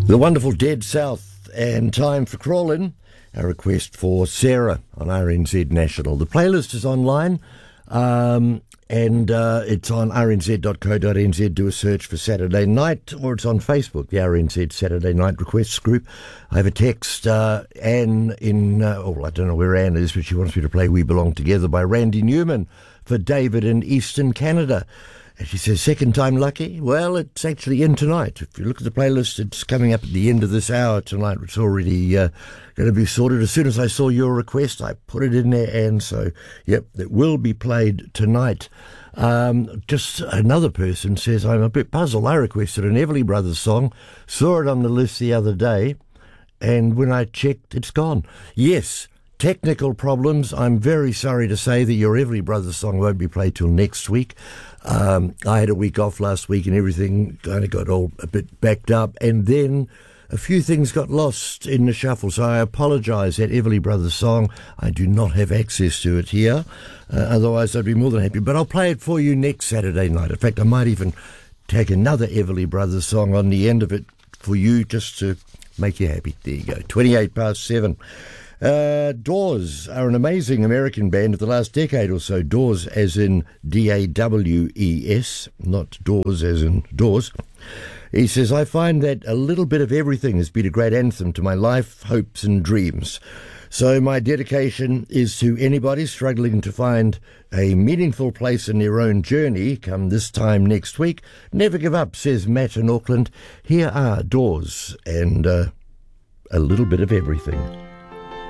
The wonderful Dead South, and time for Crawl-In, a request for Sarah on RNZ National. The playlist is online, and it's on rnz.co.nz. Do a search for Saturday Night, or it's on Facebook, the RNZ Saturday Night Requests Group. I have a text, Anne in, I don't know where Anne is, but she wants me to play We Belong Together by Randy Newman for David in Eastern Canada. And she says, second time lucky? Well, it's actually in tonight. If you look at the playlist, it's coming up at the end of this hour tonight. It's already going to be sorted. As soon as I saw your request, I put it in there. And so, yep, it will be played tonight. Just another person says, I'm a bit puzzled. I requested an Everly Brothers song, saw it on the list the other day, and when I checked, it's gone. Yes. Technical problems. I'm very sorry to say that your Everly Brothers song won't be played till next week. I had a week off last week and everything kind of got all a bit backed up, and then a few things got lost in the shuffle, so I apologise. That Everly Brothers song, I do not have access to it here. Otherwise I'd be more than happy, but I'll play it for you next Saturday night. In fact, I might even take another Everly Brothers song on the end of it for you, just to make you happy. There you go, 7:28. Doors are an amazing American band of the last decade or so. Doors as in D-A-W-E-S, not doors as in doors. He says, I find that a little bit of everything has been a great anthem to my life, hopes and dreams. So my dedication is to anybody struggling to find a meaningful place in their own journey come this time next week. Never give up, says Matt in Auckland. Here are Doors and a little bit of everything.